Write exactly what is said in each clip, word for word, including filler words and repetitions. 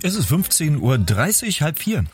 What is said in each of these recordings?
Es ist fünfzehn Uhr dreißig, halb vier.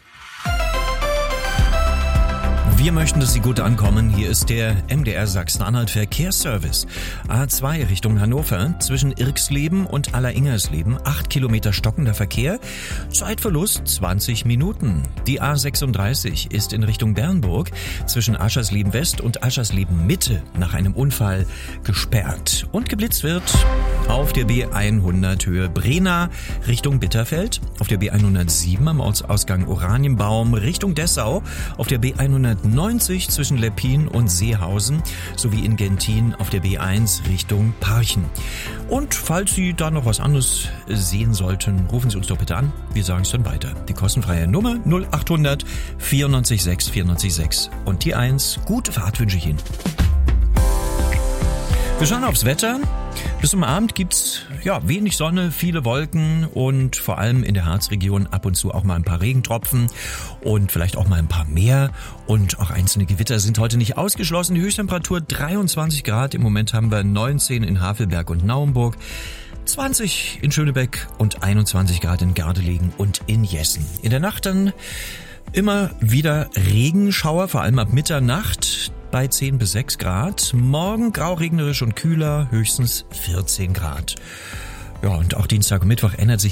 Wir möchten, dass Sie gut ankommen. Hier ist der M D R Sachsen-Anhalt Verkehrsservice. A zwei Richtung Hannover, zwischen Irxleben und Alleringers-Leben, acht Kilometer stockender Verkehr, Zeitverlust zwanzig Minuten. Die A sechsunddreißig ist in Richtung Bernburg, zwischen Aschersleben West und Aschersleben Mitte nach einem Unfall gesperrt. Und geblitzt wird auf der B hundert Höhe Brena Richtung Bitterfeld, auf der B hundertsieben am Ortsausgang Oranienbaum Richtung Dessau, auf der B hundertneunzig zwischen Leppin und Seehausen sowie in Gentin auf der B eins Richtung Parchen. Und falls Sie da noch was anderes sehen sollten, rufen Sie uns doch bitte an. Wir sagen es dann weiter. Die kostenfreie Nummer null achthundert vierundneunzig sechs vierundneunzig sechs und die eins. Gute Fahrt wünsche ich Ihnen. Wir schauen aufs Wetter. Bis zum Abend gibt's ja wenig Sonne, viele Wolken und vor allem in der Harzregion ab und zu auch mal ein paar Regentropfen und vielleicht auch mal ein paar mehr. Und auch einzelne Gewitter sind heute nicht ausgeschlossen. Die Höchsttemperatur dreiundzwanzig Grad. Im Moment haben wir neunzehn in Havelberg und Naumburg, zwanzig in Schönebeck und einundzwanzig Grad in Gardelegen und in Jessen. In der Nacht dann immer wieder Regenschauer, vor allem ab Mitternacht bei zehn bis sechs Grad. Morgen grau, regnerisch und kühler, höchstens vierzehn Grad. Ja, und auch Dienstag und Mittwoch ändert sich